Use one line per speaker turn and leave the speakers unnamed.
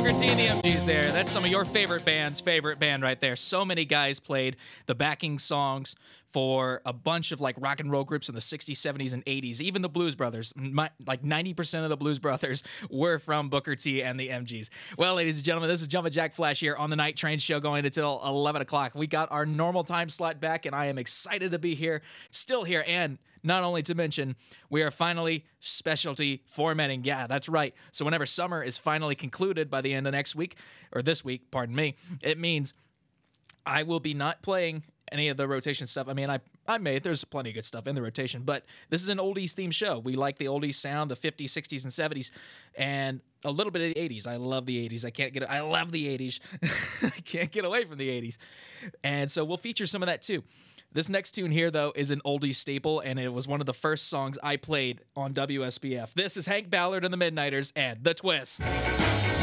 Booker T and the MGs there. That's some of your favorite band's favorite band right there. So many guys played the backing songs for a bunch of like rock and roll groups in the 60s, 70s, and 80s. Even the Blues Brothers, like 90% of the Blues Brothers were from Booker T and the MGs. Well, ladies and gentlemen, this is Jumpin' Jack Flash here on the Night Train Show going until 11 o'clock. We got our normal time slot back, and I am excited to be here, still here, and not only to mention, we are finally specialty formatting. Yeah, that's right. So whenever summer is finally concluded by the end of next week, or this week, pardon me, it means I will be not playing any of the rotation stuff. I mean, I may. There's plenty of good stuff in the rotation, but this is an oldies themed show. We like the oldies sound, the 50s, 60s, and 70s, and a little bit of the 80s. I love the 80s. I love the 80s. I can't get away from the 80s. And so we'll feature some of that too. This next tune here, though, is an oldie staple, and it was one of the first songs I played on WSBF. This is Hank Ballard and the Midnighters and The Twist.